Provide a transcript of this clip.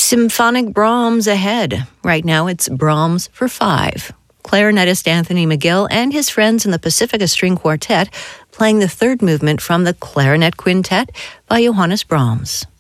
Symphonic Brahms ahead. Right now it's Brahms for 5. Clarinetist Anthony McGill and his friends in the Pacifica String Quartet playing the third movement from the Clarinet Quintet by Johannes Brahms.